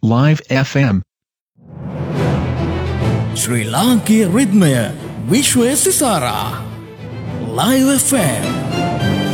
Live FM. ශ්‍රී ලාංකීය රිද්මය විශ්වය සිසාරා Live FM